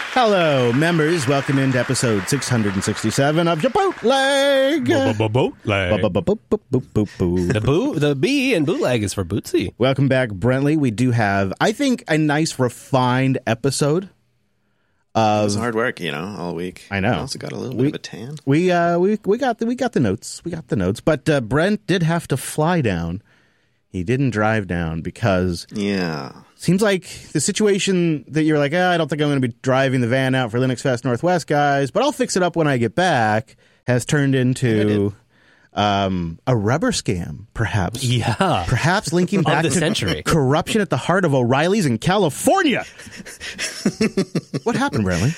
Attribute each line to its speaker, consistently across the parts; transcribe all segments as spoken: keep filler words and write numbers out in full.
Speaker 1: Hello, members. Welcome into episode six hundred sixty-seven of your bootleg.
Speaker 2: Bootleg. The boo, the B in bootleg is for Bootsy.
Speaker 1: Welcome back, Brentley. We do have, I think, a nice refined episode. Of,
Speaker 3: it was hard work, you know, all week.
Speaker 1: I know.
Speaker 3: I also got a little
Speaker 1: we,
Speaker 3: bit of a tan.
Speaker 1: We uh we we got the we got the notes. We got the notes. But uh, Brent did have to fly down. He didn't drive down because
Speaker 3: yeah.
Speaker 1: Seems like the situation that you're like, ah, I don't think I'm going to be driving the van out for Linux Fest Northwest, guys, but I'll fix it up when I get back, has turned into um, a rubber scam, perhaps.
Speaker 2: Yeah.
Speaker 1: Perhaps linking back
Speaker 2: the
Speaker 1: to
Speaker 2: century.
Speaker 1: corruption at the heart of O'Reilly's in California. What happened, Bradley?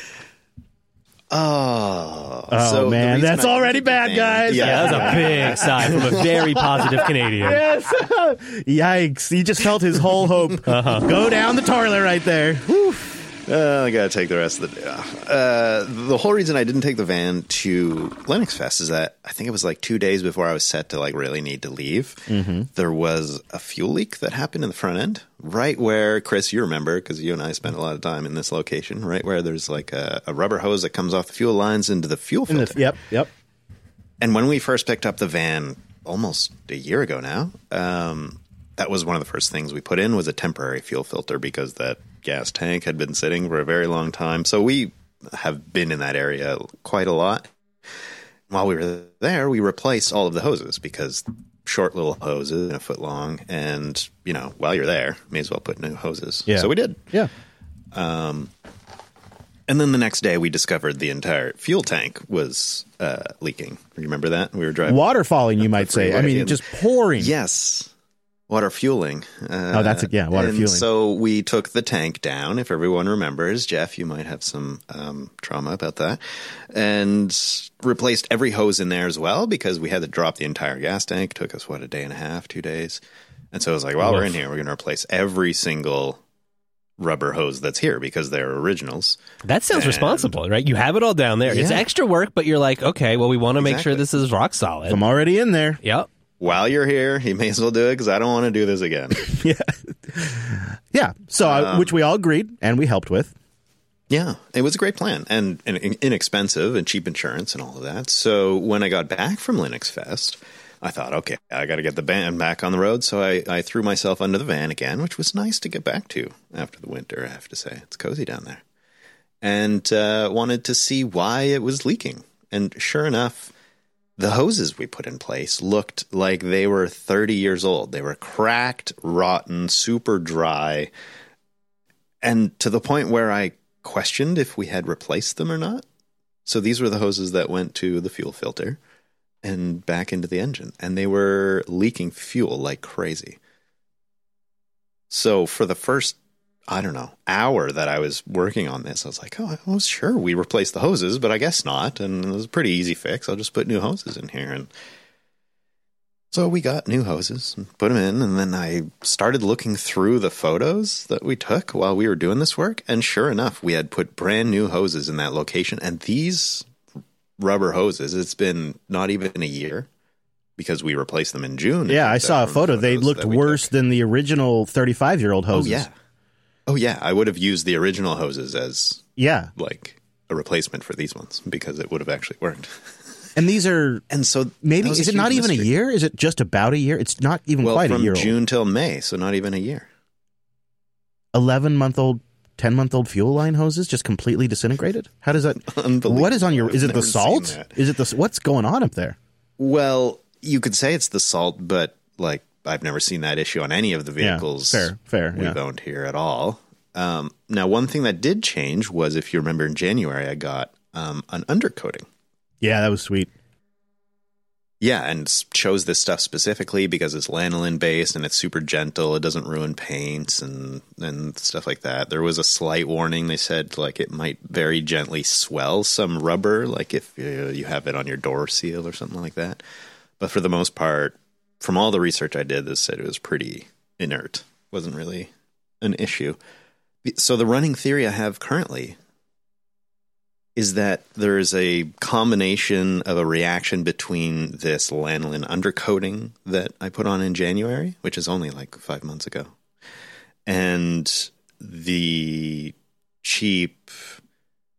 Speaker 3: Oh,
Speaker 1: oh
Speaker 3: so
Speaker 1: man, that's already bad,
Speaker 3: fan,
Speaker 1: guys.
Speaker 2: Yeah, that was a big sign from a very positive Canadian.
Speaker 1: Yes. Yikes. He just felt his whole hope uh-huh. go down the toilet right there. Whew.
Speaker 3: Uh, I gotta take the rest of the day off. Uh, the whole reason I didn't take the van to Linux Fest is that I think it was like two days before I was set to like really need to leave. Mm-hmm. There was a fuel leak that happened in the front end, right where, Chris, you remember, because you and I spent a lot of time in this location, right where there's like a, a rubber hose that comes off the fuel lines into the fuel filter.
Speaker 1: The, yep, yep.
Speaker 3: And when we first picked up the van almost a year ago now, um, that was one of the first things we put in was a temporary fuel filter because that gas tank had been sitting for a very long time. So we have been in that area quite a lot. While we were there, we replaced all of the hoses because short little hoses, a foot long, and, you know, while you're there, may as well put new hoses.
Speaker 1: Yeah.
Speaker 3: So we did.
Speaker 1: Yeah.
Speaker 3: Um, and then the next day, we discovered the entire fuel tank was uh, leaking. Remember that? We were driving.
Speaker 1: Water falling, you might say. I mean,
Speaker 3: and,
Speaker 1: just pouring.
Speaker 3: Yes. Water fueling. Uh,
Speaker 1: oh, that's it. Yeah, water
Speaker 3: and
Speaker 1: fueling.
Speaker 3: So we took the tank down. If everyone remembers, Jeff, you might have some um, trauma about that, and replaced every hose in there as well because we had to drop the entire gas tank. It took us what a day and a half, two days, and so I was like, "Well,
Speaker 2: Oof.
Speaker 3: we're in here. We're going to replace every single rubber hose that's here because they're originals."
Speaker 2: That sounds
Speaker 3: and,
Speaker 2: responsible, right? You have it all down there.
Speaker 3: Yeah.
Speaker 2: It's extra work, but you're like, okay, well, we want to
Speaker 3: Exactly.
Speaker 2: make sure this is rock solid.
Speaker 1: I'm already in there.
Speaker 2: Yep.
Speaker 3: While you're here, you may as well do it because I don't want to do this again.
Speaker 1: Yeah. Yeah. So,
Speaker 3: Um,
Speaker 1: uh, which we all agreed and we helped with.
Speaker 3: Yeah, it was a great plan and, and inexpensive and cheap insurance and all of that. So when I got back from Linux Fest, I thought, okay, I got to get the band back on the road. So I, I threw myself under the van again, which was nice to get back to after the winter, I have to say. It's cozy down there. And uh, wanted to see why it was leaking. And sure enough, the hoses we put in place looked like they were thirty years old. They were cracked, rotten, super dry, and to the point where I questioned if we had replaced them or not. So these were the hoses that went to the fuel filter and back into the engine, and they were leaking fuel like crazy. So for the first, I don't know, hour that I was working on this, I was like, oh, I was sure we replaced the hoses, but I guess not. And it was a pretty easy fix. I'll just put new hoses in here. And so we got new hoses and put them in. And then I started looking through the photos that we took while we were doing this work. And sure enough, we had put brand new hoses in that location. And these rubber hoses, it's been not even a year because we replaced them in June.
Speaker 1: Yeah, I saw a photo. They looked worse than the original thirty-five-year-old hoses.
Speaker 3: Oh, yeah. Oh, yeah. I would have used the original hoses as
Speaker 1: yeah,
Speaker 3: like a replacement for these ones because it would have actually worked.
Speaker 1: And these are,
Speaker 3: and so
Speaker 1: maybe, is it not even
Speaker 3: mystery.
Speaker 1: a year? Is it just about a year? It's not even
Speaker 3: well,
Speaker 1: quite a year
Speaker 3: from June
Speaker 1: old.
Speaker 3: till May, so not even a year.
Speaker 1: eleven-month-old, ten-month-old fuel line hoses just completely disintegrated? How does that, what is on your, is it
Speaker 3: I've
Speaker 1: the
Speaker 3: never
Speaker 1: salt?
Speaker 3: seen that.
Speaker 1: Is it the, what's going on up there?
Speaker 3: Well, you could say it's the salt, but like I've never seen that issue on any of the vehicles
Speaker 1: yeah, fair, fair,
Speaker 3: we've
Speaker 1: yeah.
Speaker 3: owned here at all. Um, now, one thing that did change was, if you remember in January, I got um, an undercoating.
Speaker 1: Yeah, that was sweet.
Speaker 3: Yeah, and chose this stuff specifically because it's lanolin based and it's super gentle. It doesn't ruin paints and, and stuff like that. There was a slight warning. They said like it might very gently swell some rubber, like if you, you have it on your door seal or something like that. But for the most part, from all the research I did, this said it was pretty inert. Wasn't really an issue. So the running theory I have currently is that there is a combination of a reaction between this lanolin undercoating that I put on in January, which is only like five months ago, and the cheap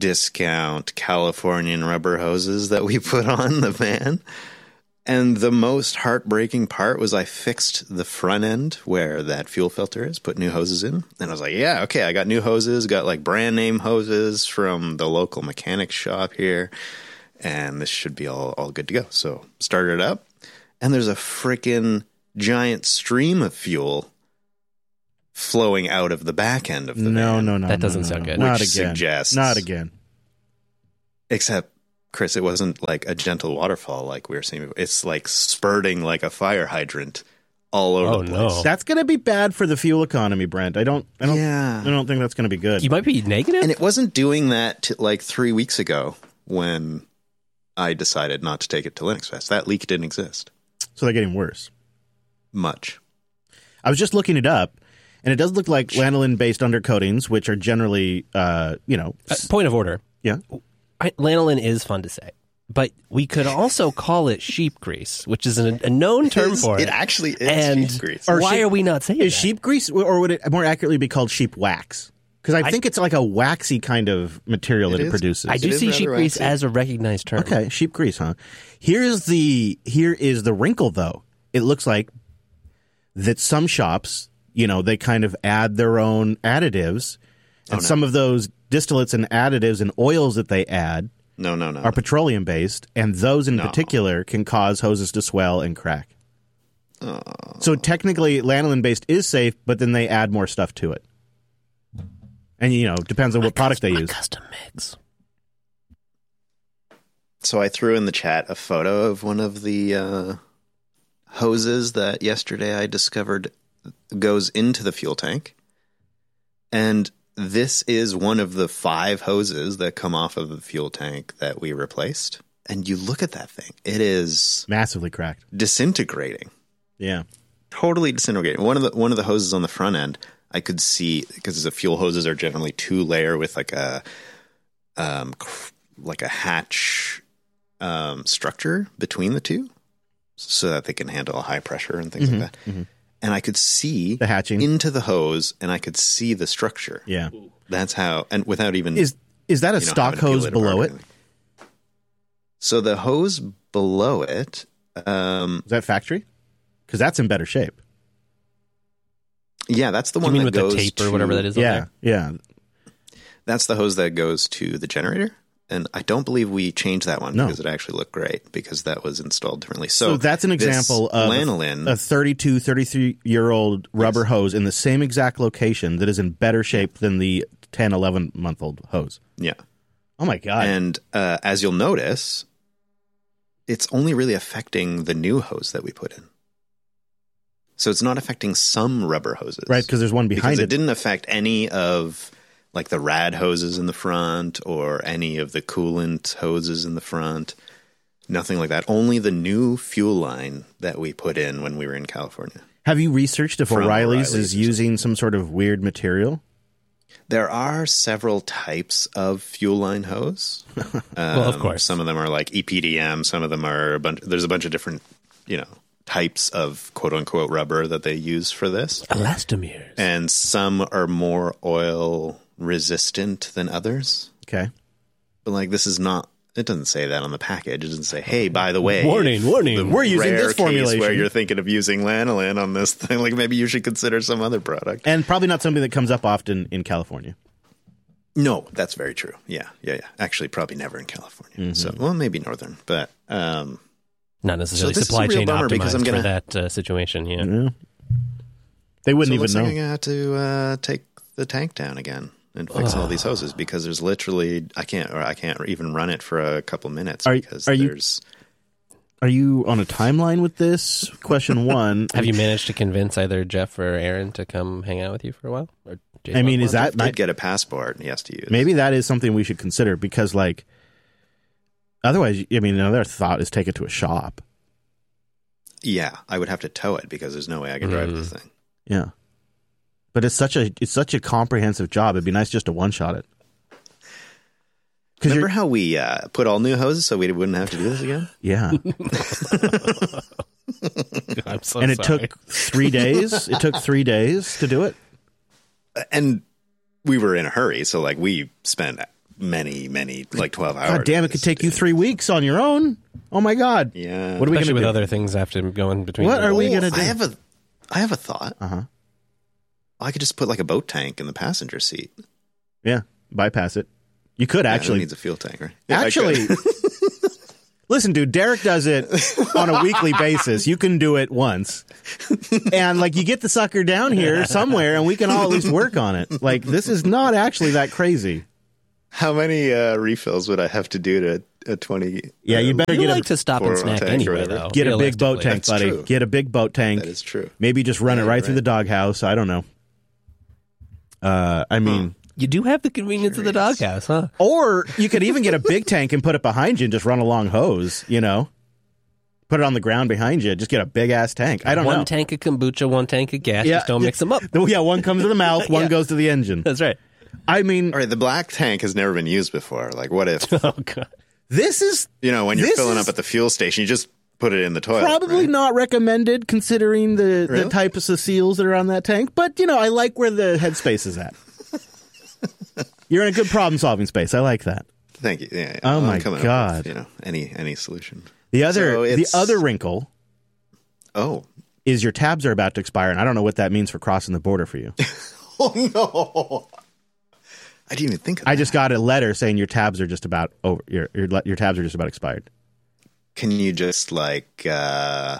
Speaker 3: discount Californian rubber hoses that we put on the van. And the most heartbreaking part was I fixed the front end where that fuel filter is, put new hoses in. And I was like, yeah, okay, I got new hoses, got like brand name hoses from the local mechanic shop here. And this should be all, all good to go. So started it up, and there's a freaking giant stream of fuel flowing out of the back end of the
Speaker 1: no,
Speaker 3: van.
Speaker 1: No, no,
Speaker 2: That
Speaker 1: no,
Speaker 2: doesn't
Speaker 1: no,
Speaker 2: sound
Speaker 1: no.
Speaker 2: good.
Speaker 1: Not
Speaker 3: Which
Speaker 1: again.
Speaker 3: suggests-
Speaker 1: Not again.
Speaker 3: Except, Chris, it wasn't like a gentle waterfall like we were seeing before. It's like spurting like a fire hydrant all over
Speaker 2: Oh,
Speaker 3: the place.
Speaker 2: no.
Speaker 1: That's going to be bad for the fuel economy, Brent. I don't. I don't.
Speaker 3: Yeah.
Speaker 1: I don't think that's going to be good.
Speaker 2: You might be negative?
Speaker 3: And it wasn't doing that t- like three weeks ago when I decided not to take it to Linux Fest. That leak didn't exist.
Speaker 1: So they're getting worse.
Speaker 3: Much.
Speaker 1: I was just looking it up, and it does look like lanolin-based undercoatings, which are generally, uh, you know,
Speaker 2: Uh, point of order.
Speaker 1: yeah.
Speaker 2: I, lanolin is fun to say, but we could also call it sheep grease, which is an, a known term
Speaker 3: It is-
Speaker 2: for it.
Speaker 3: It actually is
Speaker 2: and
Speaker 3: sheep grease.
Speaker 1: Or
Speaker 2: why
Speaker 1: sheep-
Speaker 2: are we not saying
Speaker 1: Is
Speaker 2: that?
Speaker 1: sheep grease, or would it more accurately be called sheep wax? Because I,
Speaker 2: I-
Speaker 1: think it's like a waxy kind of material
Speaker 3: It
Speaker 1: that it
Speaker 3: is.
Speaker 1: produces.
Speaker 2: I do
Speaker 3: It is
Speaker 2: see
Speaker 3: rather
Speaker 2: sheep grease
Speaker 3: waxy.
Speaker 2: as a recognized term.
Speaker 1: Okay, sheep grease, huh? Here's the here is the wrinkle, though. It looks like that some shops, you know, they kind of add their own additives, and
Speaker 3: Oh, no.
Speaker 1: some of those distillates and additives and oils that they add
Speaker 3: No, no, no.
Speaker 1: are petroleum based, and those in
Speaker 3: No.
Speaker 1: particular can cause hoses to swell and crack.
Speaker 3: Oh.
Speaker 1: So technically, lanolin based is safe, but then they add more stuff to it, and you know, depends on what product they
Speaker 2: A
Speaker 1: use.
Speaker 2: custom mix.
Speaker 3: So I threw in the chat a photo of one of the uh, hoses that yesterday I discovered goes into the fuel tank. And this is one of the five hoses that come off of the fuel tank that we replaced. And you look at that thing, it is
Speaker 1: Massively cracked.
Speaker 3: disintegrating.
Speaker 1: Yeah.
Speaker 3: Totally disintegrating. One of the one of the hoses on the front end, I could see, because the fuel hoses are generally two layer with like a um cr- like a hatch um, structure between the two, so that they can handle high pressure and things
Speaker 1: Mhm,
Speaker 3: like that.
Speaker 1: mhm.
Speaker 3: And I could see
Speaker 1: The hatching.
Speaker 3: into the hose, and I could see the structure.
Speaker 1: Yeah.
Speaker 3: That's how, and without even
Speaker 1: Is is that a
Speaker 3: you know,
Speaker 1: stock
Speaker 3: having to peel
Speaker 1: hose
Speaker 3: it apart
Speaker 1: below
Speaker 3: or
Speaker 1: it?
Speaker 3: anything. So the hose below it, um,
Speaker 1: Is that factory? Because that's in better shape.
Speaker 3: yeah, that's the
Speaker 2: You
Speaker 3: one
Speaker 2: mean
Speaker 3: that
Speaker 2: with
Speaker 3: goes
Speaker 2: the tape or
Speaker 3: to-
Speaker 2: whatever that is? on
Speaker 1: Yeah,
Speaker 2: there?
Speaker 1: yeah.
Speaker 3: That's the hose that goes to the generator. And I don't believe we changed that one
Speaker 1: No.
Speaker 3: because it actually looked great because that was installed differently.
Speaker 1: So,
Speaker 3: So,
Speaker 1: that's an
Speaker 3: this
Speaker 1: example of
Speaker 3: lanolin.
Speaker 1: a thirty-two, thirty-three-year-old rubber
Speaker 3: Yes.
Speaker 1: hose in the same exact location that is in better shape than the ten, eleven-month-old hose.
Speaker 3: yeah.
Speaker 1: Oh, my God.
Speaker 3: And uh, as you'll notice, it's only really affecting the new hose that we put in. So it's not affecting some rubber hoses.
Speaker 1: right, because there's one
Speaker 3: Because
Speaker 1: behind
Speaker 3: it
Speaker 1: it.
Speaker 3: didn't affect any of like the rad hoses in the front or any of the coolant hoses in the front. Nothing like that. Only the new fuel line that we put in when we were in California.
Speaker 1: Have you researched if
Speaker 3: From
Speaker 1: O'Reilly's,
Speaker 3: O'Reilly's
Speaker 1: is
Speaker 3: or
Speaker 1: using some sort of weird material?
Speaker 3: There are several types of fuel line hose. Um,
Speaker 2: Well, of course.
Speaker 3: Some of them are like E P D M. Some of them are a bunch. There's a bunch of different, you know, types of quote unquote rubber that they use for this.
Speaker 2: Elastomers.
Speaker 3: And some are more oil resistant than others.
Speaker 1: Okay.
Speaker 3: But like, this is not, it doesn't say that on the package. It doesn't say, hey, by the way,
Speaker 2: Warning, warning.
Speaker 3: the
Speaker 1: We're using
Speaker 3: rare
Speaker 1: this
Speaker 3: case
Speaker 1: formulation.
Speaker 3: where you're thinking of using lanolin on this thing. Like, maybe you should consider some other product.
Speaker 1: And probably not something that comes up often in California.
Speaker 3: No, that's very true. Yeah, yeah, yeah. Actually, probably never in California.
Speaker 1: Mm-hmm.
Speaker 3: So, well, maybe northern, but um,
Speaker 2: Not necessarily
Speaker 3: So this is
Speaker 2: supply
Speaker 3: a real
Speaker 2: chain
Speaker 3: bummer because
Speaker 2: optimized
Speaker 3: I'm gonna-
Speaker 2: for that uh, situation. Yeah.
Speaker 1: Yeah. They wouldn't
Speaker 3: so it
Speaker 1: even
Speaker 3: looks like
Speaker 1: know.
Speaker 3: I'm gonna have to uh, take the tank down again and fix all these hoses because there's literally I can't or I can't even run it for a couple minutes
Speaker 1: Are-
Speaker 3: because
Speaker 1: are you-
Speaker 3: there's
Speaker 1: Are you on a timeline with this? Question one.
Speaker 2: Have you managed to convince either Jeff or Aaron to come hang out with you for a while? Or Jason?
Speaker 1: I mean, is
Speaker 3: Well,
Speaker 1: that
Speaker 3: Jeff did
Speaker 1: not,
Speaker 3: get a passport he has to use.
Speaker 1: maybe that is something we should consider because, like, otherwise, I mean, another thought is take it to a shop.
Speaker 3: Yeah, I would have to tow it because there's no way I could drive
Speaker 2: Mm.
Speaker 3: this thing.
Speaker 1: Yeah, but it's such a it's such a comprehensive job. It'd be nice just to one shot it.
Speaker 3: Remember how we uh, put all new hoses so we wouldn't have to do this again?
Speaker 1: Yeah,
Speaker 2: I'm so
Speaker 1: and it
Speaker 2: sorry.
Speaker 1: took three days. It took three days to do it.
Speaker 3: And we were in a hurry, so like we spent many, many, like twelve hours.
Speaker 1: God damn, it could take you three weeks on your own. Oh my God.
Speaker 3: Yeah.
Speaker 1: What are we
Speaker 2: Especially
Speaker 1: going to
Speaker 2: with
Speaker 1: do?
Speaker 2: other things after going between.
Speaker 1: What
Speaker 2: them.
Speaker 1: are we
Speaker 3: Oh,
Speaker 1: going to do?
Speaker 3: I have a, I have a thought.
Speaker 1: Uh huh.
Speaker 3: I could just put like a boat tank in the passenger seat.
Speaker 1: Yeah, bypass it. You could
Speaker 3: Yeah,
Speaker 1: actually.
Speaker 3: who needs a fuel tank, right? Yeah, I
Speaker 1: Actually,
Speaker 3: could.
Speaker 1: listen, dude, Derek does it on a weekly basis. You can do it once. And, like, you get the sucker down here somewhere, and we can all at least work on it. Like, this is not actually that crazy.
Speaker 3: How many uh, refills would I have to do to a twenty?
Speaker 1: Yeah, you
Speaker 3: uh,
Speaker 1: better
Speaker 2: You
Speaker 1: get
Speaker 2: like
Speaker 1: a,
Speaker 2: to stop and
Speaker 3: four
Speaker 2: snack
Speaker 3: tank or
Speaker 2: anyway,
Speaker 3: whatever.
Speaker 2: though.
Speaker 1: get a big boat
Speaker 2: realistically.
Speaker 1: tank,
Speaker 3: That's
Speaker 1: buddy.
Speaker 3: true.
Speaker 1: Get a big boat tank.
Speaker 3: That is true.
Speaker 1: Maybe just run it
Speaker 3: Yeah,
Speaker 1: right, through
Speaker 3: right.
Speaker 1: the doghouse. I don't know. Uh, I mean,
Speaker 2: You do have the convenience of the doghouse, huh?
Speaker 1: or you could even get a big tank and put it behind you and just run a long hose, you know? Put it on the ground behind you. Just get a big-ass tank. I don't
Speaker 2: one
Speaker 1: know.
Speaker 2: tank of kombucha, one tank of gas.
Speaker 1: Yeah.
Speaker 2: Just don't mix them up.
Speaker 1: Yeah, one comes to the mouth, one
Speaker 2: Yeah.
Speaker 1: goes to the engine.
Speaker 2: That's right.
Speaker 1: I mean,
Speaker 3: All right, the black tank has never been used before. Like, what if,
Speaker 2: Oh, God.
Speaker 1: this is
Speaker 3: you know, when you're
Speaker 1: This
Speaker 3: filling
Speaker 1: is
Speaker 3: up at the fuel station, you just put it in the toilet?
Speaker 1: probably
Speaker 3: right?
Speaker 1: not recommended considering the, the
Speaker 3: Really?
Speaker 1: types of seals that are on that tank. But, you know, I like where the headspace is at. You're in a good problem-solving space. I like that.
Speaker 3: Thank you. Yeah, yeah.
Speaker 1: Oh,
Speaker 3: I'm
Speaker 1: my
Speaker 3: coming up
Speaker 1: God.
Speaker 3: with, you know, any any solution.
Speaker 1: The other,
Speaker 3: So
Speaker 1: the
Speaker 3: it's-
Speaker 1: other wrinkle
Speaker 3: Oh.
Speaker 1: is your tabs are about to expire, and I don't know what that means for crossing the border for you.
Speaker 3: Oh, no. I didn't even think of that.
Speaker 1: I just got a letter saying your tabs are just about over. Your your le- your tabs are just about expired.
Speaker 3: Can you just, like, uh...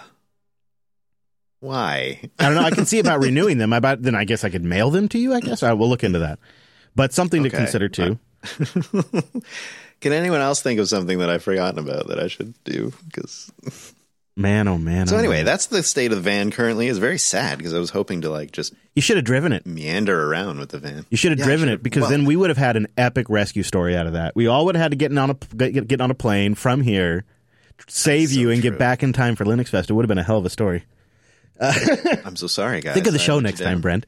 Speaker 3: why?
Speaker 1: I don't know. I can see about renewing them. About then, I guess I could mail them to you. I guess I will look into that. But something to
Speaker 3: Okay.
Speaker 1: consider too.
Speaker 3: Can anyone else think of something that I've forgotten about that I should do? Because
Speaker 1: Man, oh man.
Speaker 3: so
Speaker 1: oh,
Speaker 3: anyway,
Speaker 1: man.
Speaker 3: that's the state of the van currently. It's very sad because I was hoping to like just
Speaker 1: you should have driven it.
Speaker 3: meander around with the van.
Speaker 1: You should have
Speaker 3: Yeah, I
Speaker 1: driven
Speaker 3: should've-
Speaker 1: it because
Speaker 3: well,
Speaker 1: then we would have had an epic rescue story out of that. We all would have had to get on a get, get on a plane from here, save
Speaker 3: That's so
Speaker 1: you, and
Speaker 3: true.
Speaker 1: get back in time for Linux Fest. It would have been a hell of a story.
Speaker 3: I'm so sorry, guys.
Speaker 1: Think of the
Speaker 3: I
Speaker 1: show
Speaker 3: let you
Speaker 1: next time,
Speaker 3: down.
Speaker 1: Brent.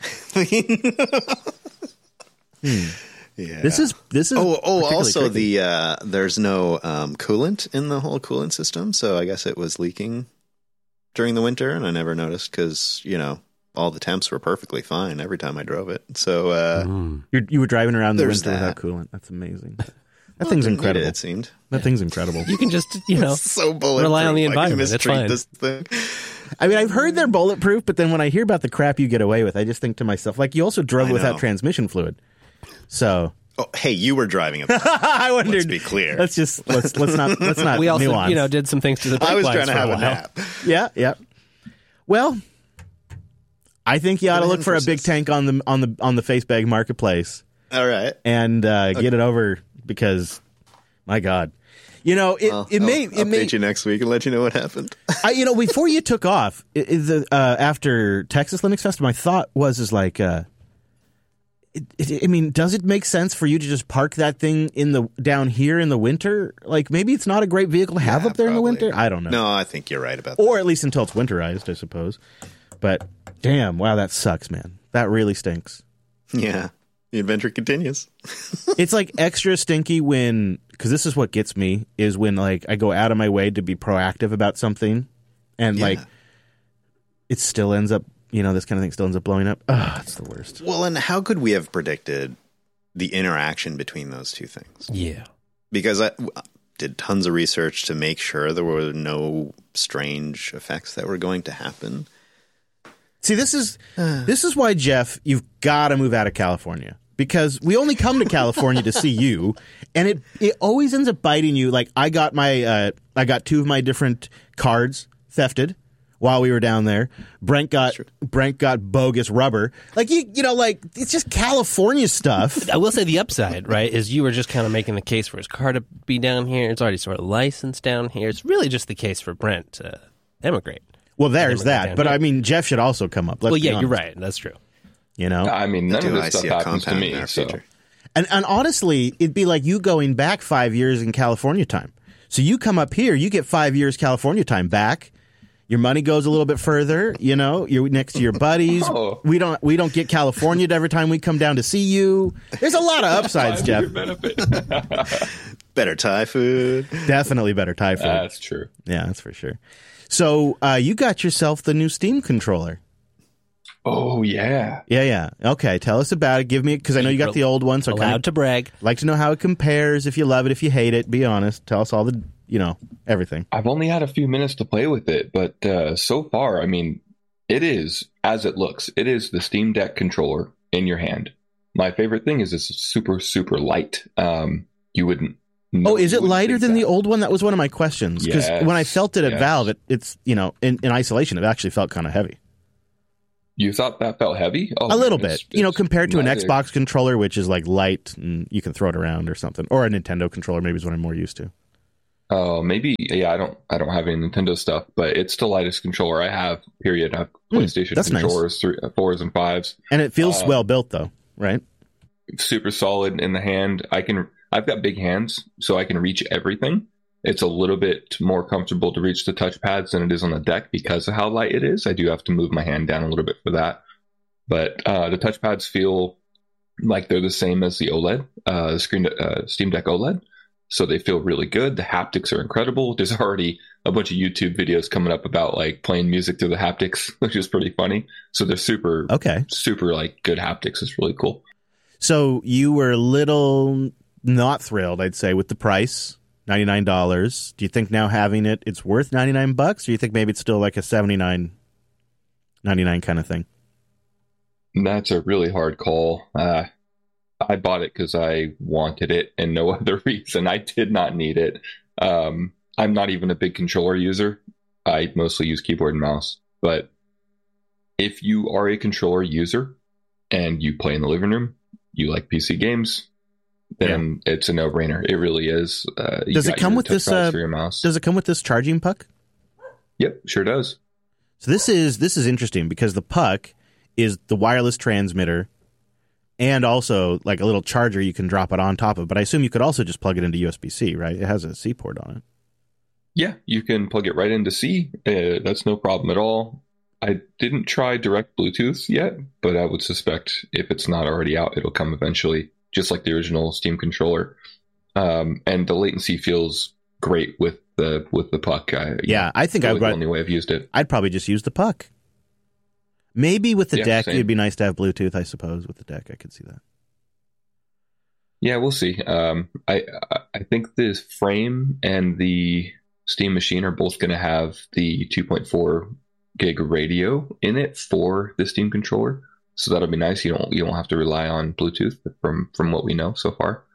Speaker 3: Yeah.
Speaker 1: This is this is
Speaker 3: Oh, oh!
Speaker 1: particularly
Speaker 3: Also,
Speaker 1: tricky.
Speaker 3: the uh, there's no um, coolant in the whole coolant system, so I guess it was leaking during the winter, and I never noticed because you know all the temps were perfectly fine every time I drove it. So uh,
Speaker 1: You're, you were driving around in the
Speaker 3: There's
Speaker 1: winter without
Speaker 3: that.
Speaker 1: coolant. That's amazing. That thing's
Speaker 3: didn't need
Speaker 1: incredible.
Speaker 3: It, it seemed
Speaker 1: That thing's incredible.
Speaker 2: You can just, you know,
Speaker 3: so bulletproof.
Speaker 2: rely on the
Speaker 3: I can
Speaker 2: environment. It's
Speaker 3: mistreat
Speaker 2: fine.
Speaker 3: this thing.
Speaker 1: I mean, I've heard they're bulletproof, but then when I hear about the crap you get away with, I just think to myself, like, you also drove
Speaker 3: I
Speaker 1: without
Speaker 3: know.
Speaker 1: transmission fluid. So
Speaker 3: Oh, hey, you were driving it.
Speaker 1: I wondered.
Speaker 3: Let's be clear.
Speaker 1: Let's just let's let's not let's not
Speaker 2: we also,
Speaker 1: nuance.
Speaker 2: you know, did some things to the brake
Speaker 3: I was
Speaker 2: lines
Speaker 3: trying to
Speaker 2: for
Speaker 3: have a
Speaker 2: while.
Speaker 3: nap.
Speaker 1: Yeah, yeah. Well, I think you ought to
Speaker 3: Good
Speaker 1: look for a big
Speaker 3: emphasis.
Speaker 1: tank on the on the on the Facebag marketplace
Speaker 3: All right.
Speaker 1: and uh, get it over because, my God, you know it.
Speaker 3: Well,
Speaker 1: it
Speaker 3: I'll
Speaker 1: may it
Speaker 3: update
Speaker 1: may
Speaker 3: you next week and let you know what happened.
Speaker 1: I, you know, before you took off, i- i- the, uh, after Texas Linux Fest, my thought was is like, uh, it, it, I mean, does it make sense for you to just park that thing in the down here in the winter? Like, maybe it's not a great vehicle to have
Speaker 3: Yeah,
Speaker 1: up there in the
Speaker 3: probably.
Speaker 1: winter. I don't know.
Speaker 3: No, I think you're right about that.
Speaker 1: Or at least until it's winterized, I suppose. But damn, wow, that sucks, man. That really stinks.
Speaker 3: Yeah. The adventure continues.
Speaker 1: It's like extra stinky when, because this is what gets me, is when like I go out of my way to be proactive about something, and
Speaker 3: Yeah.
Speaker 1: like it still ends up, you know, this kind of thing still ends up blowing up. Ah, it's the worst.
Speaker 3: Well, and how could we have predicted the interaction between those two things?
Speaker 2: Yeah.
Speaker 3: Because I did tons of research to make sure there were no strange effects that were going to happen.
Speaker 1: See, this is this is why, Jeff, you've got to move out of California. Because we only come to California to see you, and it it always ends up biting you. Like I got my uh, I got two of my different cards thefted while we were down there. Brent got Brent got bogus rubber. Like you you know like it's just California stuff.
Speaker 2: I will say the upside, right, is you were just kind of making the case for his car to be down here. It's already sort of licensed down here. It's really just the case for Brent to emigrate.
Speaker 1: Well, there's
Speaker 2: Immigrant
Speaker 1: that.
Speaker 2: down
Speaker 1: But
Speaker 2: here.
Speaker 1: I mean, Jeff should also come up. Let's
Speaker 2: well,
Speaker 1: be
Speaker 2: yeah, you're
Speaker 1: honest.
Speaker 2: right. That's true.
Speaker 1: You know,
Speaker 4: I mean, none
Speaker 3: Do
Speaker 4: of
Speaker 3: I
Speaker 4: this stuff
Speaker 3: see a
Speaker 4: happens to
Speaker 3: compound in
Speaker 4: me.
Speaker 3: our
Speaker 4: So
Speaker 3: future?
Speaker 1: And and honestly, it'd be like you going back five years in California time. So you come up here, you get five years California time back. Your money goes a little bit further. You know, you're next to your buddies.
Speaker 4: Oh.
Speaker 1: We don't we don't get California every time we come down to see you. There's a lot of upsides,
Speaker 4: Why
Speaker 1: Jeff.
Speaker 4: would it benefit?
Speaker 3: Better Thai food.
Speaker 1: Definitely better Thai food.
Speaker 4: That's true.
Speaker 1: Yeah, that's for sure. So uh, you got yourself the new Steam controller.
Speaker 4: Oh, yeah.
Speaker 1: Yeah, yeah. Okay, tell us about it. Give me, because I know you got the old one, so I
Speaker 2: Allowed
Speaker 1: kind of
Speaker 2: to brag.
Speaker 1: like to know how it compares, if you love it, if you hate it. Be honest. Tell us all the, you know, everything.
Speaker 4: I've only had a few minutes to play with it, but uh, so far, I mean, it is, as it looks, it is the Steam Deck controller in your hand. My favorite thing is it's super, super light. Um, you wouldn't
Speaker 1: Oh, is
Speaker 4: you
Speaker 1: it
Speaker 4: wouldn't
Speaker 1: lighter
Speaker 4: think
Speaker 1: than
Speaker 4: that.
Speaker 1: the old one? That was one of my questions. Because
Speaker 4: Yes,
Speaker 1: when I felt it at
Speaker 4: yes.
Speaker 1: Valve, it, it's, you know, in, in isolation, it actually felt kind of heavy.
Speaker 4: You thought that felt heavy? Oh,
Speaker 1: A little
Speaker 4: man,
Speaker 1: bit.
Speaker 4: it's-
Speaker 1: You know,
Speaker 4: it's
Speaker 1: compared to an
Speaker 4: lighter.
Speaker 1: Xbox controller, which is like light and you can throw it around or something. Or a Nintendo controller, maybe is what I'm more used to.
Speaker 4: Oh, maybe. Yeah, I don't. I don't have any Nintendo stuff, but it's the lightest controller I have. Period. I have
Speaker 1: Hmm,
Speaker 4: PlayStation
Speaker 1: that's nice.
Speaker 4: controllers, three, fours, and fives.
Speaker 1: And it feels
Speaker 4: Um,
Speaker 1: well built, though, right?
Speaker 4: Super solid in the hand. I can. I've got big hands, so I can reach everything. It's a little bit more comfortable to reach the touchpads than it is on the deck because of how light it is. I do have to move my hand down a little bit for that, but uh, the touchpads feel like they're the same as the OLED uh, screen, uh, Steam Deck OLED. So they feel really good. The haptics are incredible. There's already a bunch of YouTube videos coming up about like playing music through the haptics, which is pretty funny. So they're super,
Speaker 1: Okay.
Speaker 4: super like good haptics. It's really cool.
Speaker 1: So you were a little not thrilled, I'd say, with the price, ninety-nine dollars. Do you think now having it, it's worth ninety-nine bucks? Or do you think maybe it's still like a seventy-nine, ninety-nine kind of thing?
Speaker 4: And that's a really hard call. Uh, I bought it because I wanted it and no other reason. I did not need it. Um, I'm not even a big controller user. I mostly use keyboard and mouse. But if you are a controller user and you play in the living room, you like P C games, then it's a no-brainer. It really is. Uh, you
Speaker 1: Does it
Speaker 4: got
Speaker 1: come
Speaker 4: your
Speaker 1: with this,
Speaker 4: touchpads
Speaker 1: uh,
Speaker 4: for your mouse.
Speaker 1: Does it come with this charging puck?
Speaker 4: Yep, sure does.
Speaker 1: So this is this is interesting because the puck is the wireless transmitter and also like a little charger you can drop it on top of. But I assume you could also just plug it into U S B C, right? It has a C port on it.
Speaker 4: Yeah, you can plug it right into C. Uh, that's no problem at all. I didn't try direct Bluetooth yet, but I would suspect if it's not already out, it'll come eventually, just like the original Steam controller. Um, and the latency feels great with the with the puck. I,
Speaker 1: Yeah, I think I
Speaker 4: really
Speaker 1: would.
Speaker 4: the only way I've used it.
Speaker 1: I'd probably just use the puck. Maybe with the
Speaker 4: Yeah,
Speaker 1: deck,
Speaker 4: same.
Speaker 1: it'd be nice to have Bluetooth. I suppose with the deck, I could see that.
Speaker 4: Yeah, we'll see. Um, I I think this frame and the Steam Machine are both going to have the two point four gig radio in it for the Steam controller, so that'll be nice. You don't you don't have to rely on Bluetooth from from what we know so far.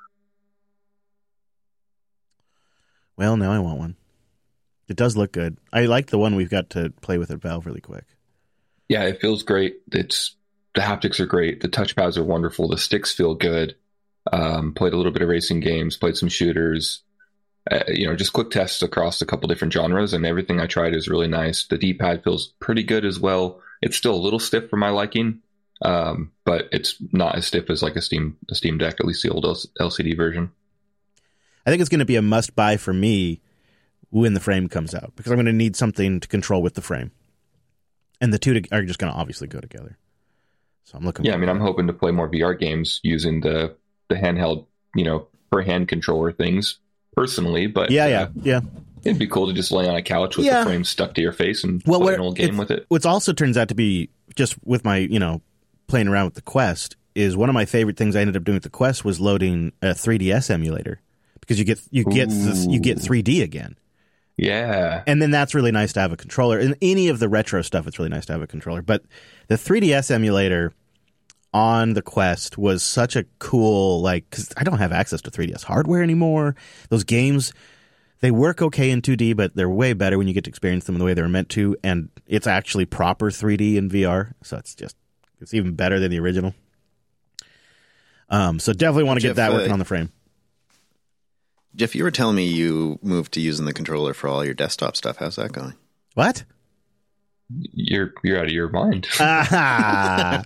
Speaker 1: Well, now I want one. It does look good. I like the one we've got to play with at Valve really quick.
Speaker 4: Yeah, it feels great. It's the haptics are great. The touchpads are wonderful. The sticks feel good. Um, played a little bit of racing games. Played some shooters. Uh, you know, just quick tests across a couple different genres, and everything I tried is really nice. The D-pad feels pretty good as well. It's still a little stiff for my liking, um, but it's not as stiff as like a Steam a Steam Deck, at least the old L C D version.
Speaker 1: I think it's going to be a must-buy for me when the frame comes out because I'm going to need something to control with the frame, and the two to, are just going to obviously go together. So I'm looking.
Speaker 4: Yeah, I
Speaker 1: for
Speaker 4: mean, I'm hoping to play more V R games using the the handheld, you know, per hand controller things personally. But
Speaker 1: Yeah,
Speaker 4: uh,
Speaker 1: yeah, yeah.
Speaker 4: it'd be cool to just lay on a couch with
Speaker 1: Yeah.
Speaker 4: the frame stuck to your face and
Speaker 1: Well,
Speaker 4: play
Speaker 1: what
Speaker 4: an old game
Speaker 1: it's-
Speaker 4: with it.
Speaker 1: What's also turns out to be just with my, you know, playing around with the Quest is one of my favorite things I ended up doing with the Quest was loading a three D S emulator because you get you get this, you get three D again.
Speaker 4: Yeah.
Speaker 1: And then that's really nice to have a controller. In any of the retro stuff, it's really nice to have a controller. But the three D S emulator on the Quest was such a cool, like, because I don't have access to three D S hardware anymore. Those games, they work okay in two D, but they're way better when you get to experience them the way they were meant to. And it's actually proper three D in V R. So it's just, it's even better than the original. Um, so definitely want to get
Speaker 3: Jeff,
Speaker 1: that
Speaker 3: uh,
Speaker 1: working on the frame.
Speaker 3: Jeff, you were telling me you moved to using the controller for all your desktop stuff. How's that going?
Speaker 1: What?
Speaker 4: You're you're out of your mind.
Speaker 1: Ah,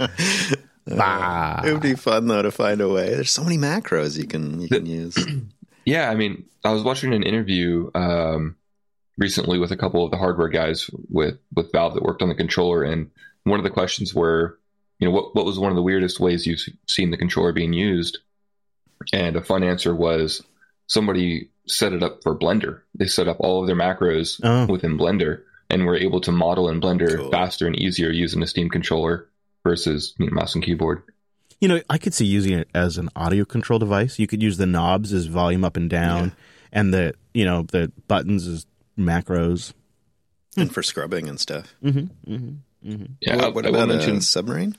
Speaker 1: bah.
Speaker 3: It would be fun though to find a way. There's so many macros you can you can use.
Speaker 4: Yeah, I mean, I was watching an interview um, recently with a couple of the hardware guys with, with Valve that worked on the controller, and one of the questions were, you know, what what was one of the weirdest ways you've seen the controller being used? And a fun answer was somebody set it up for Blender. They set up all of their macros
Speaker 1: Oh.
Speaker 4: within Blender and were able to model in Blender
Speaker 3: Cool.
Speaker 4: faster and easier using a Steam controller versus you know, mouse and keyboard.
Speaker 1: You know, I could see using it as an audio control device. You could use the knobs as volume up and down, yeah. and the you know the buttons as macros,
Speaker 3: and for scrubbing and stuff.
Speaker 1: Mm-hmm, mm-hmm, mm-hmm.
Speaker 3: Yeah. What, what about mention... a submarine?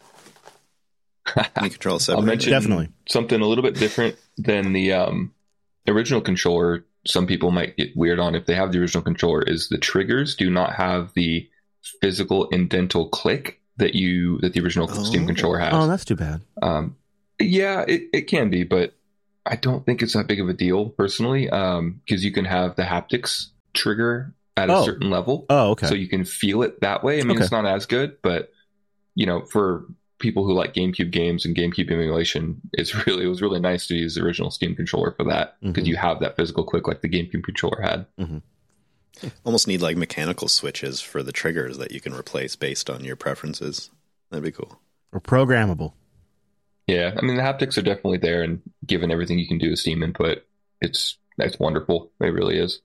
Speaker 3: Can you control a submarine?
Speaker 4: I'll mention
Speaker 1: Definitely
Speaker 4: something a little bit different than the um, original controller. Some people might get weird on if they have the original controller. Is the triggers do not have the physical indental click that you that the original oh. Steam controller has.
Speaker 1: Oh, that's too bad.
Speaker 4: Um, yeah, it, it can be, but I don't think it's that big of a deal personally, because um, you can have the haptics trigger at
Speaker 1: oh.
Speaker 4: a certain level.
Speaker 1: Oh, okay.
Speaker 4: So you can feel it that way. I mean,
Speaker 1: okay.
Speaker 4: it's not as good, but you know, for people who like GameCube games and GameCube emulation, it's really it was really nice to use the original Steam controller for that because mm-hmm. you have that physical click like the GameCube controller had.
Speaker 1: Mm-hmm.
Speaker 3: Almost need like mechanical switches for the triggers that you can replace based on your preferences. That'd be cool.
Speaker 1: Or programmable.
Speaker 4: Yeah, I mean the haptics are definitely there, and given everything you can do with Steam input, it's that's wonderful. It really is.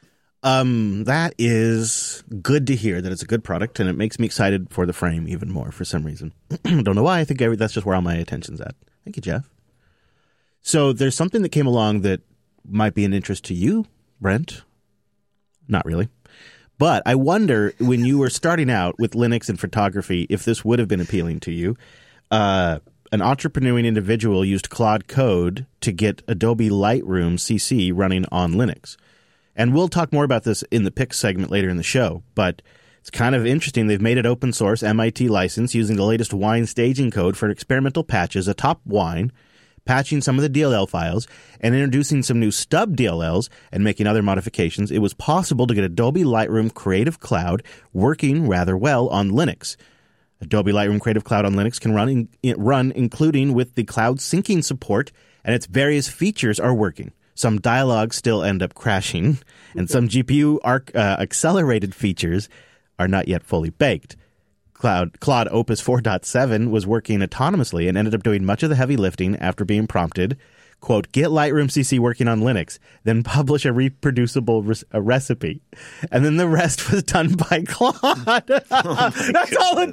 Speaker 1: Um, that is good to hear that it's a good product, and it makes me excited for the frame even more for some reason. Don't know why. I think every, that's just where all my attention's at. Thank you, Jeff. So there's something that came along that might be an interest to you, Brent. Not really. But I wonder, when you were starting out with Linux and photography, if this would have been appealing to you. Uh, an entrepreneuring individual used Claude Code to get Adobe Lightroom C C running on Linux. And we'll talk more about this in the picks segment later in the show. But it's kind of interesting. They've made it open source, M I T license, using the latest Wine staging code for experimental patches atop Wine, patching some of the D L L files, and introducing some new stub D L Ls and making other modifications. It was possible to get Adobe Lightroom Creative Cloud working rather well on Linux. Adobe Lightroom Creative Cloud on Linux can run, in, run including with the cloud syncing support, and its various features are working. Some dialogues still end up crashing, and some G P U arc, uh, accelerated features are not yet fully baked. Cloud, Claude Opus four point seven was working autonomously and ended up doing much of the heavy lifting after being prompted, quote, get Lightroom C C working on Linux, then publish a reproducible re- a recipe. And then the rest was done by Claude. Oh That's all it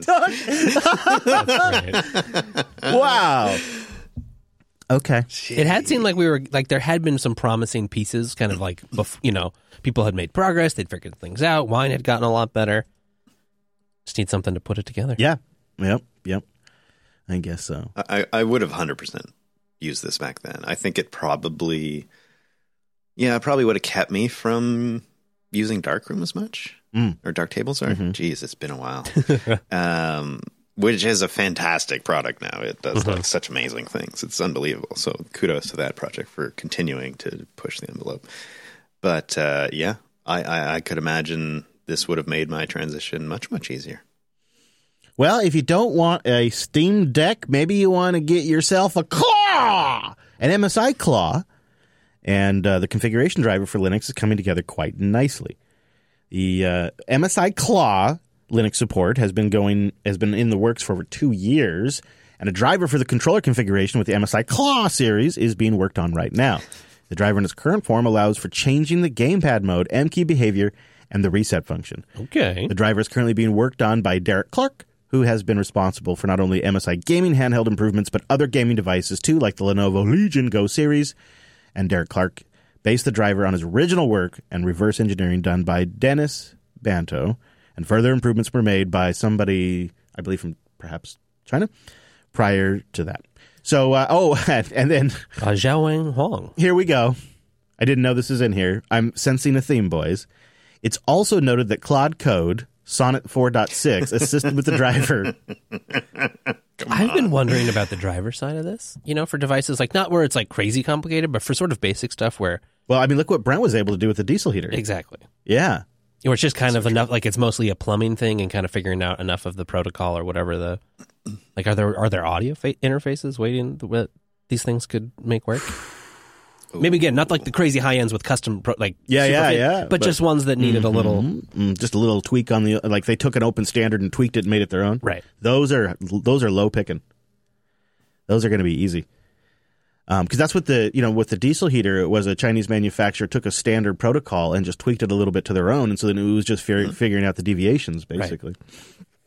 Speaker 1: took. Wow. Okay.
Speaker 2: Jeez. It had seemed like we were, like there had been some promising pieces, kind of like, you know, people had made progress, they'd figured things out, Wine had gotten a lot better. Just need something to put it together.
Speaker 1: Yeah. Yep. Yep. I guess so.
Speaker 3: I, I would have one hundred percent used this back then. I think it probably, yeah, it probably would have kept me from using Darkroom as much.
Speaker 1: Mm.
Speaker 3: Or Darktable, sorry.
Speaker 1: Mm-hmm.
Speaker 3: Jeez, it's been a while. um, which is a fantastic product now. It does
Speaker 1: Mm-hmm.
Speaker 3: like such amazing things. It's unbelievable. So kudos to that project for continuing to push the envelope. But uh, yeah, I, I, I could imagine this would have made my transition much, much easier.
Speaker 1: Well, if you don't want a Steam Deck, maybe you want to get yourself a Claw, an M S I Claw. And uh, the configuration driver for Linux is coming together quite nicely. The uh, M S I Claw Linux support has been going has been in the works for over two years, and a driver for the controller configuration with the M S I Claw series is being worked on right now. The driver in its current form allows for changing the gamepad mode, M key behavior, and the reset function.
Speaker 2: Okay.
Speaker 1: The driver is currently being worked on by Derek Clark, who has been responsible for not only M S I gaming handheld improvements, but other gaming devices too, like the Lenovo Legion Go series. And Derek Clark based the driver on his original work and reverse engineering done by Dennis Banto, and further improvements were made by somebody, I believe from perhaps China, prior to that. So, uh, oh, and then...
Speaker 2: Uh, Xiaowang Huang.
Speaker 1: Here we go. I didn't know this is in here. I'm sensing a theme, boys. It's also noted that Claude Code, Sonnet four point six, assisted with the driver.
Speaker 2: I've been wondering about the driver side of this, you know, for devices like, not where it's like crazy complicated, but for sort of basic stuff where...
Speaker 1: Well, I mean, look what Brent was able to do with the diesel heater.
Speaker 2: Exactly.
Speaker 1: Yeah.
Speaker 2: Where it's just kind That's of enough, like it's mostly a plumbing thing and kind of figuring out enough of the protocol or whatever the... Like, are there are there audio fa- interfaces waiting that these things could make work? Maybe again, not like the crazy high ends with custom, pro, like
Speaker 1: yeah, yeah,
Speaker 2: fit,
Speaker 1: yeah,
Speaker 2: but,
Speaker 1: but
Speaker 2: just ones that needed
Speaker 1: mm-hmm,
Speaker 2: a little,
Speaker 1: mm, just a little tweak on the like. They took an open standard and tweaked it and made it their own.
Speaker 2: Right.
Speaker 1: Those are those are low picking. Those are going to be easy. Um, because that's what the you know with the diesel heater, it was a Chinese manufacturer took a standard protocol and just tweaked it a little bit to their own, and so then it was just fig- figuring out the deviations basically.
Speaker 2: Right.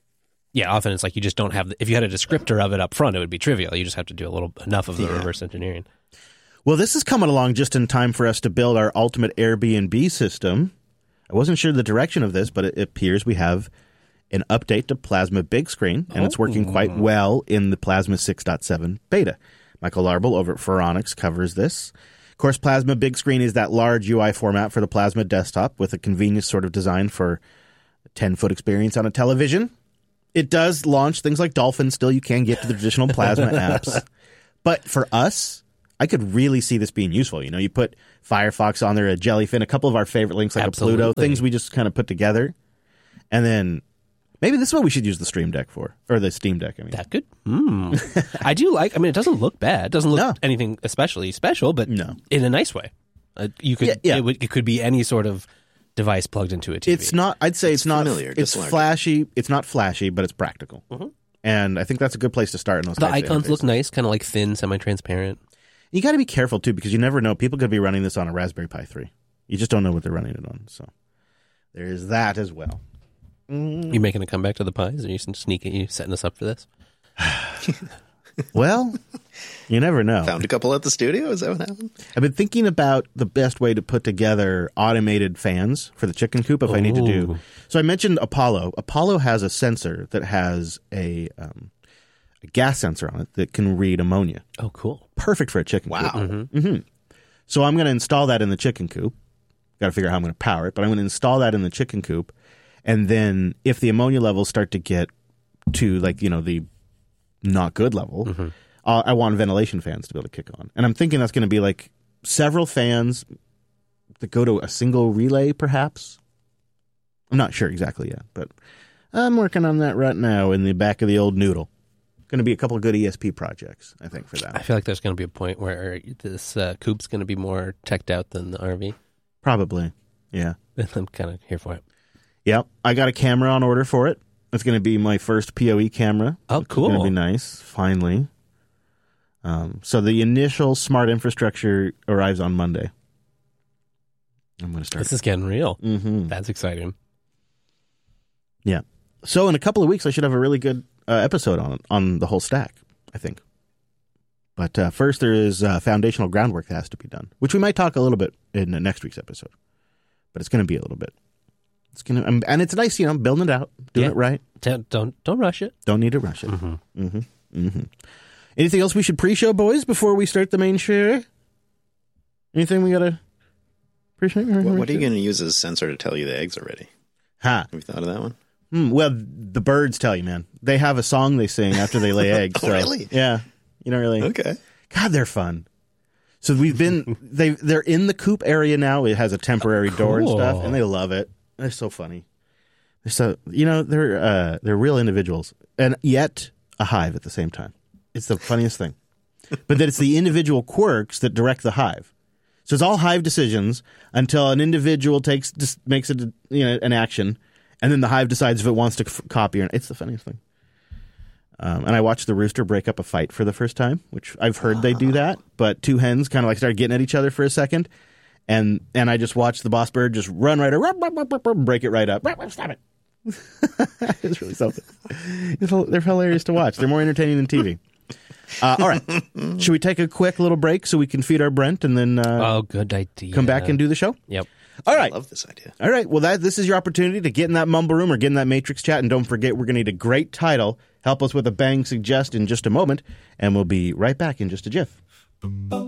Speaker 2: Yeah, often it's like you just don't have. The, if you had a descriptor of it up front, it would be trivial. You just have to do a little enough of the
Speaker 3: Yeah.
Speaker 2: reverse engineering.
Speaker 1: Well, this is coming along just in time for us to build our ultimate Airbnb system. I wasn't sure the direction of this, but it appears we have an update to Plasma Big Screen, and it's working quite well in the Plasma six point seven beta. Michael Larble over at Phoronix covers this. Of course, Plasma Big Screen is that large U I format for the Plasma desktop with a convenient sort of design for a ten-foot experience on a television. It does launch things like Dolphin. Still, you can get to the traditional Plasma apps. But for us, I could really see this being useful. You know, you put Firefox on there, a Jellyfin, a couple of our favorite links like
Speaker 2: Absolutely.
Speaker 1: a Pluto, things we just kind of put together. And then maybe this is what we should use the Stream Deck for, or the Steam Deck, I mean.
Speaker 2: That good. Mm. I do like. I mean, it doesn't look bad. It doesn't look
Speaker 1: No.
Speaker 2: anything especially special, but
Speaker 1: No.
Speaker 2: in a nice way. Uh, you could.
Speaker 1: Yeah, yeah.
Speaker 2: It, would, it could be any sort of device plugged into a T V.
Speaker 1: It's not, I'd say it's,
Speaker 3: It's
Speaker 1: not,
Speaker 3: familiar,
Speaker 1: it's
Speaker 3: just larger.
Speaker 1: flashy. It's not flashy, but it's practical.
Speaker 2: Mm-hmm.
Speaker 1: And I think that's a good place to start in those
Speaker 2: The
Speaker 1: types of
Speaker 2: icons look
Speaker 1: interfaces.
Speaker 2: nice, kind of like thin, semi-transparent.
Speaker 1: You got to be careful, too, because you never know. People could be running this on a Raspberry Pi three. You just don't know what they're running it on. So there is that as well.
Speaker 2: You making a comeback to the Pies? Are you sneaking? You setting us up for this?
Speaker 1: Well, you never know.
Speaker 3: Found a couple at the studio. Is that what happened?
Speaker 1: I've been thinking about the best way to put together automated fans for the chicken coop if I need to do.
Speaker 2: Ooh.
Speaker 1: So I mentioned Apollo. Apollo has a sensor that has a, um, a gas sensor on it that can read ammonia.
Speaker 2: Oh, cool.
Speaker 1: Perfect for a chicken
Speaker 3: Wow.
Speaker 1: coop. Mm-hmm. So I'm going to install that in the chicken coop. Got to figure out how I'm going to power it, but I'm going to install that in the chicken coop. And then if the ammonia levels start to get to, like, you know, the not good level,
Speaker 2: Mm-hmm.
Speaker 1: uh, I want ventilation fans to be able to kick on. And I'm thinking that's going to be like several fans that go to a single relay, perhaps. I'm not sure exactly yet, but I'm working on that right now in the back of the old noodle. Going to be a couple of good E S P projects, I think, for
Speaker 2: I
Speaker 1: that.
Speaker 2: feel like there's going to be a point where this uh, coop's going to be more teched out than the R V.
Speaker 1: Probably, yeah.
Speaker 2: I'm kind of here for it.
Speaker 1: Yep, I got a camera on order for it. It's going to be my first P O E camera.
Speaker 2: Oh,
Speaker 1: It's going to
Speaker 2: cool.
Speaker 1: be nice, finally. Um, so the initial smart infrastructure arrives on Monday. I'm going to start.
Speaker 2: This is getting real.
Speaker 1: Mm-hmm.
Speaker 2: That's exciting.
Speaker 1: Yeah. So in a couple of weeks, I should have a really good uh, episode on on the whole stack, I think. But uh, first, there is uh, foundational groundwork that has to be done, which we might talk a little bit in uh, next week's episode. But it's going to be a little bit. It's gonna, um, and it's nice, you know, building it out, doing
Speaker 2: Yeah.
Speaker 1: it right.
Speaker 2: Don't don't, don't rush it.
Speaker 1: Don't need to rush it. Mm-hmm. Mm-hmm. Mm-hmm. Anything else we should pre-show, boys, before we start the main show? Anything we gotta pre-show?
Speaker 3: What, what are you going to use as a sensor to tell you the eggs are ready?
Speaker 1: Ha.
Speaker 3: Have you thought of that one?
Speaker 1: Hmm, well, the birds tell you, man. They have a song they sing after they lay eggs.
Speaker 3: Oh,
Speaker 1: so,
Speaker 3: really?
Speaker 1: Yeah. You don't really.
Speaker 3: Okay.
Speaker 1: God, they're fun. So we've been they they're in the coop area now. It has a temporary door and stuff,
Speaker 2: Cool.
Speaker 1: and they love it. They're so funny. They're so you know they're uh, they're real individuals, and yet a hive at the same time. It's the funniest thing. But that it's the individual quirks that direct the hive. So it's all hive decisions until an individual takes just makes it you know an action, and then the hive decides if it wants to f- copy or not. It's the funniest thing. Um, and I watched the rooster break up a fight for the first time, which I've heard they do that. But two hens kind of like started getting at each other for a second, and and I just watched the boss bird just run right up, break it right up. Stop it! It's really something. It's, they're hilarious to watch. They're more entertaining than T V. Uh, all right, should we take a quick little break so we can feed our Brent and then uh,
Speaker 2: Oh, good idea.
Speaker 1: come back and do the show?
Speaker 2: Yep.
Speaker 1: All right.
Speaker 3: I love this idea.
Speaker 1: All right. Well, that this is your opportunity to get in that mumble room or get in that Matrix chat. And don't forget, we're going to need a great title. Help us with a bang suggest in just a moment. And we'll be right back in just a jiff.